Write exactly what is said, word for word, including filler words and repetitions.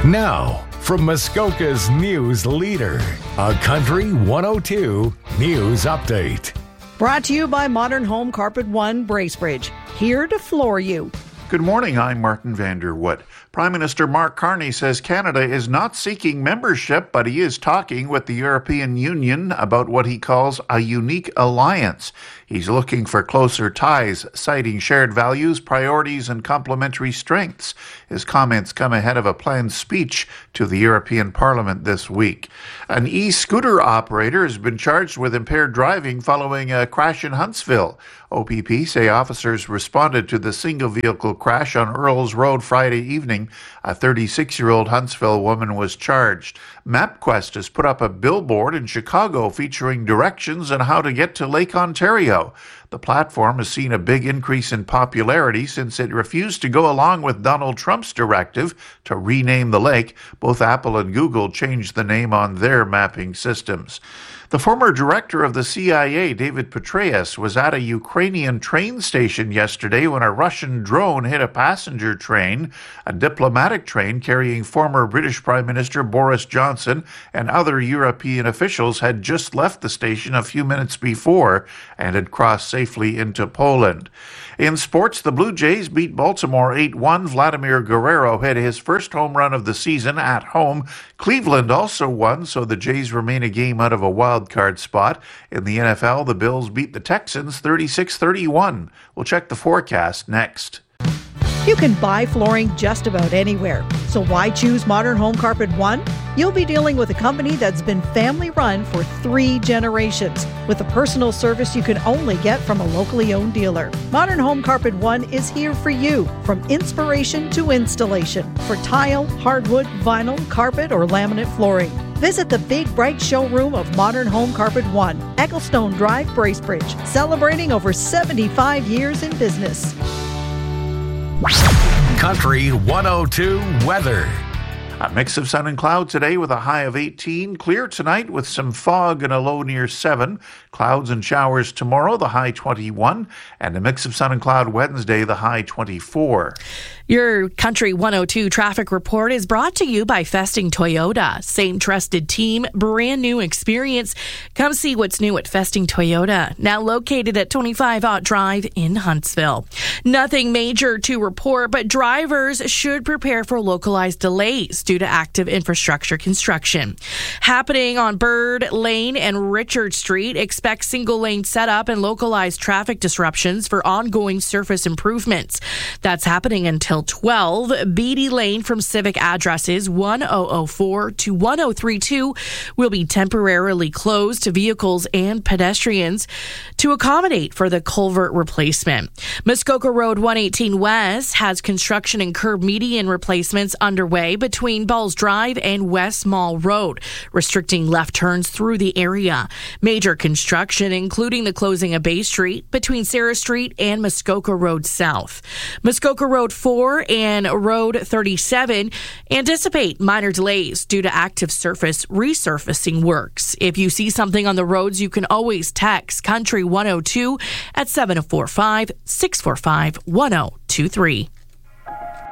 Now, from Muskoka's news leader, a Country one oh two News Update. Brought to you by Modern Home Carpet One Bracebridge, here to floor you. Good morning, I'm Martin Vanderwood. Prime Minister Mark Carney says Canada is not seeking membership, but he is talking with the European Union about what he calls a unique alliance. He's looking for closer ties, citing shared values, priorities, and complementary strengths. His comments come ahead of a planned speech to the European Parliament this week. An e-scooter operator has been charged with impaired driving following a crash in Huntsville. O P P say officers responded to the single-vehicle crash on Earls Road Friday evening. A thirty-six-year-old Huntsville woman was charged. MapQuest has put up a billboard in Chicago featuring directions on how to get to Lake Ontario. The platform has seen a big increase in popularity since it refused to go along with Donald Trump's directive to rename the lake. Both Apple and Google changed the name on their mapping systems. The former director of the C I A, David Petraeus, was at a Ukrainian train station yesterday when a Russian drone hit a passenger train. A diplomatic train carrying former British Prime Minister Boris Johnson and other European officials had just left the station a few minutes before and had crossed safely into Poland. In sports, the Blue Jays beat Baltimore eight one. Vladimir Guerrero hit his first home run of the season at home. Cleveland also won, so the Jays remain a game out of a wild card spot. In the N F L, the Bills beat the Texans thirty-six thirty-one. We'll check the forecast next. You can buy flooring just about anywhere. So why choose Modern Home Carpet One? You'll be dealing with a company that's been family-run for three generations, with a personal service you can only get from a locally owned dealer. Modern Home Carpet One is here for you, from inspiration to installation, for tile, hardwood, vinyl, carpet, or laminate flooring. Visit the big, bright showroom of Modern Home Carpet One, Ecclestone Drive, Bracebridge, celebrating over seventy-five years in business. Country one oh two weather. A mix of sun and cloud today with a high of eighteen. Clear tonight with some fog and a low near seven. Clouds and showers tomorrow, the high twenty-one. And a mix of sun and cloud Wednesday, the high twenty-four. Your Country one oh two traffic report is brought to you by Festing Toyota. Same trusted team, brand new experience. Come see what's new at Festing Toyota, now located at twenty-five Ott Drive in Huntsville. Nothing major to report, but drivers should prepare for localized delays due to active infrastructure construction. Happening on Bird Lane and Richard Street, expect single lane setup and localized traffic disruptions for ongoing surface improvements. That's happening until twelve. Beatty Lane from Civic addresses one thousand four to one thousand thirty-two will be temporarily closed to vehicles and pedestrians to accommodate for the culvert replacement. Muskoka Road one eighteen West has construction and curb median replacements underway between Balls Drive and West Mall Road, restricting left turns through the area. Major construction, including the closing of Bay Street between Sarah Street and Muskoka Road South. Muskoka Road four and Road thirty-seven anticipate minor delays due to active surface resurfacing works. If you see something on the roads, you can always text Country one oh two at seven oh four five, six four five, one oh two three.